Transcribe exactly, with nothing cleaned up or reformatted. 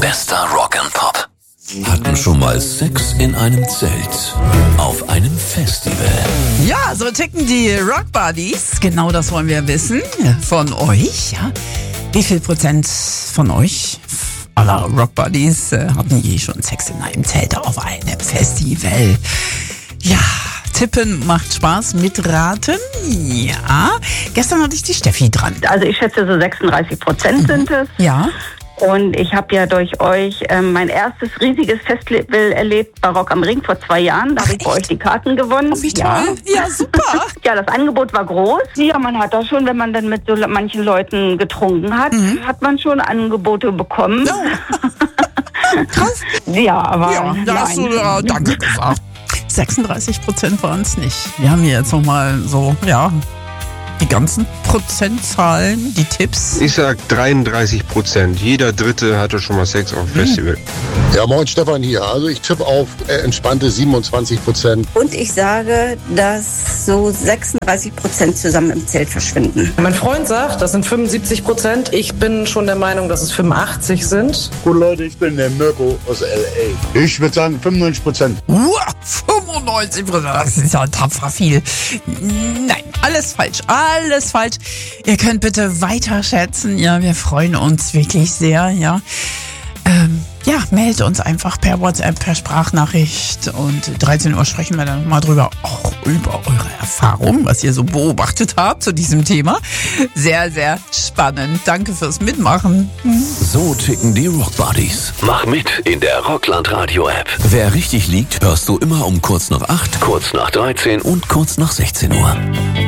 Bester Rock and Pop. Hatten schon mal Sex in einem Zelt. Auf einem Festival. Ja, so ticken die Rock Buddies. Genau das wollen wir wissen von euch. Ja? Wie viel Prozent von euch aller Rock Buddies äh, hatten je schon Sex in einem Zelt auf einem Festival? Ja, tippen macht Spaß, mitraten. Ja, gestern hatte ich die Steffi dran. Also ich schätze, so sechsunddreißig Prozent sind es. Ja. Und ich habe ja durch euch ähm, mein erstes riesiges Festival erlebt bei Rock am Ring vor zwei Jahren. Da habe ich bei euch die Karten gewonnen. Oh, wie toll. Ja, ja, super. Ja, das Angebot war groß. Ja, man hat da schon, wenn man dann mit so manchen Leuten getrunken hat, mhm. hat man schon Angebote bekommen. Ja. Krass. Ja, aber ja, da hast du ja, danke gesagt. sechsunddreißig Prozent waren es nicht. Wir haben hier jetzt nochmal so, ja, die ganzen Prozentzahlen, die Tipps. Ich sag dreiunddreißig Prozent. Jeder Dritte hatte schon mal Sex auf dem Festival. Ja, moin, Stefan hier. Also ich tippe auf äh, entspannte siebenundzwanzig Prozent. Und ich sage, dass so sechsunddreißig Prozent zusammen im Zelt verschwinden. Mein Freund sagt, das sind fünfundsiebzig Prozent. Ich bin schon der Meinung, dass es fünfundachtzig sind. Gut, Leute, ich bin der Mirko aus L A. Ich würde sagen fünfundneunzig Prozent. Wow, fünfundneunzig Prozent, das ist ja tapfer viel. Nein, alles falsch, alles falsch. Ihr könnt bitte weiter schätzen. Ja, wir freuen uns wirklich sehr, ja. Ähm, ja, meldet uns einfach per WhatsApp, per Sprachnachricht und dreizehn Uhr sprechen wir dann mal drüber, auch über eure Erfahrungen, was ihr so beobachtet habt zu diesem Thema. Sehr, sehr spannend. Danke fürs Mitmachen. So ticken die Rock Buddies. Mach mit in der Rockland Radio App. Wer richtig liegt, hörst du immer um kurz nach acht, kurz nach dreizehn und kurz nach sechzehn Uhr.